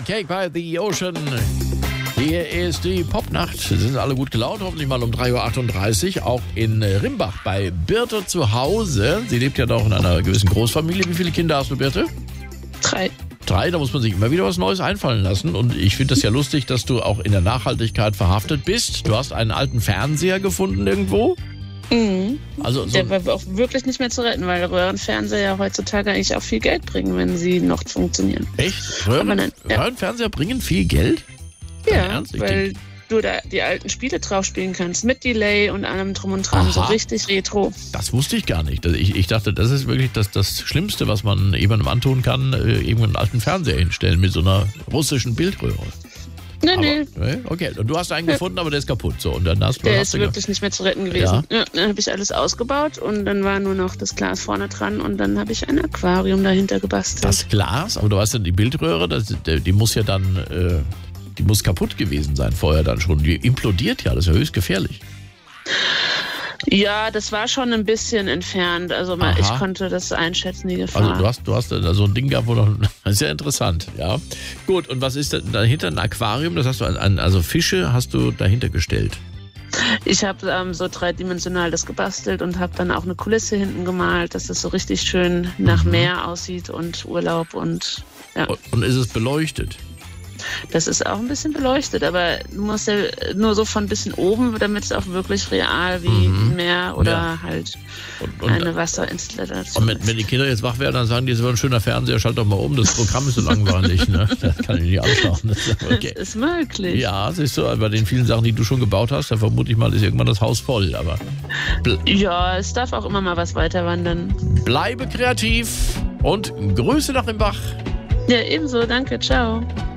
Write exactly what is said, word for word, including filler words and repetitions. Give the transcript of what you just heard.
Cake by the Ocean. Hier ist die Popnacht. Sie sind alle gut gelaunt, hoffentlich mal um drei Uhr achtunddreißig. Auch in Rimbach bei Birte zu Hause. Sie lebt ja doch in einer gewissen Großfamilie. Wie viele Kinder hast du, Birte? Drei. Drei, da muss man sich immer wieder was Neues einfallen lassen. Und ich finde das ja lustig, dass du auch in der Nachhaltigkeit verhaftet bist. Du hast einen alten Fernseher gefunden irgendwo. Mhm. Also so Der war auch wirklich nicht mehr zu retten, weil Röhrenfernseher ja heutzutage eigentlich auch viel Geld bringen, wenn sie noch funktionieren. echt? Röhren, Aber nein, ja. Röhrenfernseher bringen viel Geld? Dein Ja, Ernst? Ich weil denk- du da die alten Spiele drauf spielen kannst, mit Delay und allem drum und dran, Aha. so richtig retro. Das wusste ich gar nicht. Ich, ich dachte, das ist wirklich das, das Schlimmste, was man jemandem antun kann, äh, eben einen alten Fernseher hinstellen mit so einer russischen Bildröhre. Nee, Aber, nee, nee, okay, und du hast einen gefunden, aber der ist kaputt. So, und dann hast, der hast ist du ge- wirklich nicht mehr zu retten gewesen. Ja. Dann habe ich alles ausgebaut und dann war nur noch das Glas vorne dran und dann habe ich ein Aquarium dahinter gebastelt. das Glas, aber du weißt ja, die Bildröhre, das, die, die muss ja dann, äh, die muss kaputt gewesen sein vorher dann schon. Die implodiert ja, das ist ja höchst gefährlich. Ja, das war schon ein bisschen entfernt. Also mal, Aha. ich konnte das einschätzen, die Gefahr. Also du hast, du hast da so ein Ding gehabt, wo noch, das ist ja interessant, ja. Gut, und was ist denn dahinter? Ein Aquarium, das hast du, an, an, also Fische hast du dahinter gestellt. Ich habe ähm, so dreidimensional das gebastelt und habe dann auch eine Kulisse hinten gemalt, dass es so richtig schön nach Mhm. Meer aussieht und Urlaub und ja, Und, und ist es beleuchtet? das ist auch ein bisschen beleuchtet, aber du musst ja nur so von ein bisschen oben, damit es auch wirklich real wie Mhm. ein Meer oder Ja. halt Und, und, eine Wasserinstallation und wenn, ist. wenn die Kinder jetzt wach werden, dann sagen die, es war ein schöner Fernseher, schalt doch mal um, das Programm ist so langweilig. Ne? Das kann ich nicht anschauen. Das ist okay. Das ist möglich. Ja, siehst du, bei den vielen Sachen, die du schon gebaut hast, da vermute ich mal, ist irgendwann das Haus voll. Aber ble Ja, es darf auch immer mal was weiter wandern. bleibe kreativ und Grüße nach Rimbach. Ja, ebenso. Danke. Ciao.